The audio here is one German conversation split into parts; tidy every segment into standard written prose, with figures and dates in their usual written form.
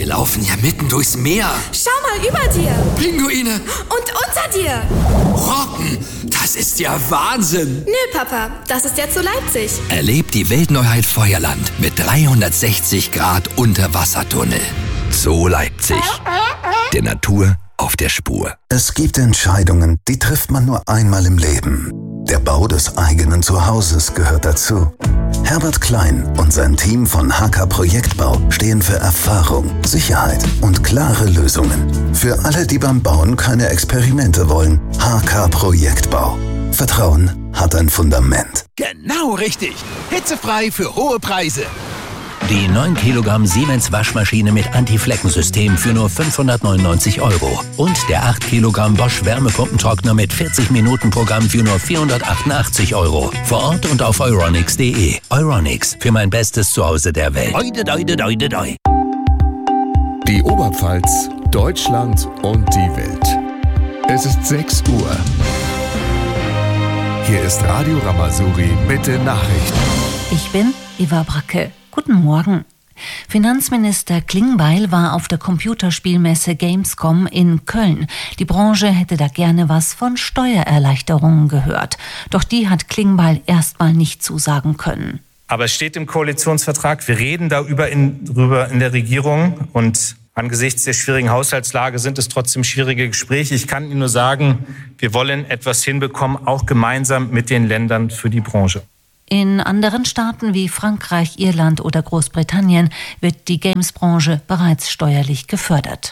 Wir laufen ja mitten durchs Meer. Schau mal über dir. Pinguine. Und unter dir. Robben. Das ist ja Wahnsinn. Nö, Papa. Das ist ja zu Leipzig. Erlebt die Weltneuheit Feuerland mit 360 Grad Unterwassertunnel. Zoo Leipzig. Der Natur auf der Spur. Es gibt Entscheidungen, die trifft man nur einmal im Leben. Der Bau des eigenen Zuhauses gehört dazu. Herbert Klein und sein Team von HK Projektbau stehen für Erfahrung, Sicherheit und klare Lösungen. Für alle, die beim Bauen keine Experimente wollen, HK Projektbau. Vertrauen hat ein Fundament. Genau richtig. Hitzefrei für hohe Preise. Die 9 Kilogramm Siemens Waschmaschine mit Anti-Flecken-System für nur 599 €. Und der 8 Kilogramm Bosch Wärmepumpentrockner mit 40-Minuten-Programm für nur 488 €. Vor Ort und auf euronics.de. Euronics, für mein bestes Zuhause der Welt. Doi. Die Oberpfalz, Deutschland und die Welt. Es ist 6 Uhr. Hier ist Radio Rama-Souri mit den Nachrichten. Ich bin Eva Bracke. Guten Morgen. Finanzminister Klingbeil war auf der Computerspielmesse Gamescom in Köln. Die Branche hätte da gerne was von Steuererleichterungen gehört. Doch die hat Klingbeil erstmal nicht zusagen können. Aber es steht im Koalitionsvertrag, wir reden darüber in der Regierung und angesichts der schwierigen Haushaltslage sind es trotzdem schwierige Gespräche. Ich kann Ihnen nur sagen, wir wollen etwas hinbekommen, auch gemeinsam mit den Ländern für die Branche. In anderen Staaten wie Frankreich, Irland oder Großbritannien wird die Games-Branche bereits steuerlich gefördert.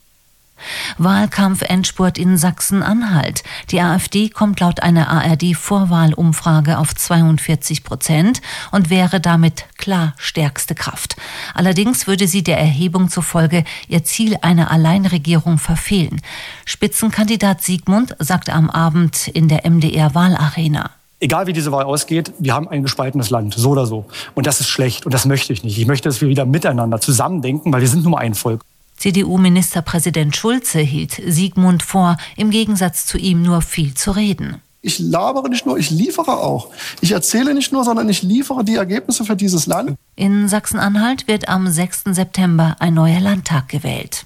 Wahlkampf-Endspurt in Sachsen-Anhalt. Die AfD kommt laut einer ARD-Vorwahlumfrage auf 42% und wäre damit klar stärkste Kraft. Allerdings würde sie der Erhebung zufolge ihr Ziel einer Alleinregierung verfehlen. Spitzenkandidat Siegmund sagte am Abend in der MDR-Wahlarena: Egal wie diese Wahl ausgeht, wir haben ein gespaltenes Land, so oder so. Und das ist schlecht und das möchte ich nicht. Ich möchte, dass wir wieder miteinander zusammendenken, weil wir sind nur ein Volk. CDU-Ministerpräsident Schulze hielt Siegmund vor, im Gegensatz zu ihm nur viel zu reden. Ich labere nicht nur, ich liefere auch. Ich erzähle nicht nur, sondern ich liefere die Ergebnisse für dieses Land. In Sachsen-Anhalt wird am 6. September ein neuer Landtag gewählt.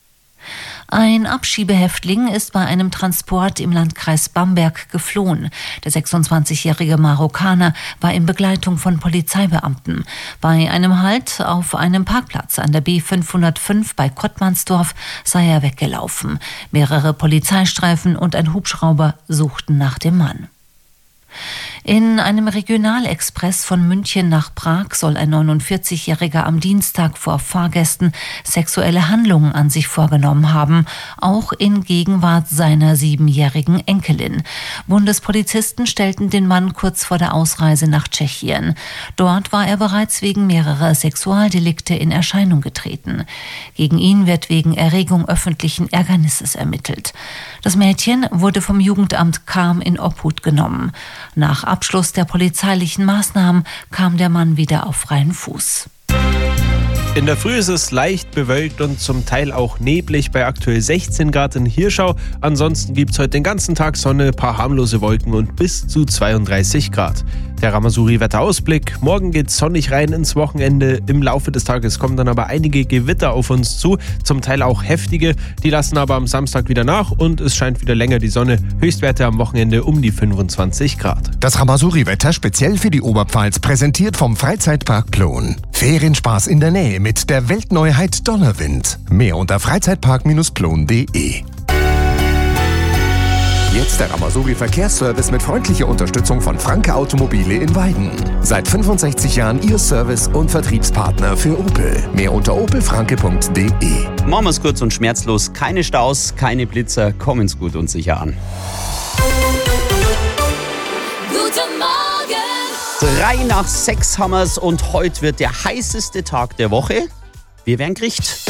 Ein Abschiebehäftling ist bei einem Transport im Landkreis Bamberg geflohen. Der 26-jährige Marokkaner war in Begleitung von Polizeibeamten. Bei einem Halt auf einem Parkplatz an der B505 bei Kottmannsdorf sei er weggelaufen. Mehrere Polizeistreifen und ein Hubschrauber suchten nach dem Mann. In einem Regionalexpress von München nach Prag soll ein 49-Jähriger am Dienstag vor Fahrgästen sexuelle Handlungen an sich vorgenommen haben, auch in Gegenwart seiner 7-jährigen Enkelin. Bundespolizisten stellten den Mann kurz vor der Ausreise nach Tschechien. Dort war er bereits wegen mehrerer Sexualdelikte in Erscheinung getreten. Gegen ihn wird wegen Erregung öffentlichen Ärgernisses ermittelt. Das Mädchen wurde vom Jugendamt Cham in Obhut genommen. Nach Abschluss der polizeilichen Maßnahmen kam der Mann wieder auf freien Fuß. In der Früh ist es leicht bewölkt und zum Teil auch neblig bei aktuell 16 Grad in Hirschau. Ansonsten gibt es heute den ganzen Tag Sonne, paar harmlose Wolken und bis zu 32 Grad. Der Rama-Souri-Wetterausblick. Morgen geht's sonnig rein ins Wochenende. Im Laufe des Tages kommen dann aber einige Gewitter auf uns zu, zum Teil auch heftige. Die lassen aber am Samstag wieder nach und es scheint wieder länger die Sonne. Höchstwerte am Wochenende um die 25 Grad. Das Rama-Souri-Wetter speziell für die Oberpfalz präsentiert vom Freizeitpark Plon. Ferienspaß in der Nähe mit der Weltneuheit Donnerwind. Mehr unter freizeitpark-plon.de. Jetzt der Rama-Souri Verkehrsservice mit freundlicher Unterstützung von Franke Automobile in Weiden. Seit 65 Jahren Ihr Service und Vertriebspartner für Opel. Mehr unter opelfranke.de. Machen wir es kurz und schmerzlos. Keine Staus, keine Blitzer. Kommen's gut und sicher an. Guten Morgen! 3 nach 6 haben wir's und heute wird der heißeste Tag der Woche. Wir werden gerichtet.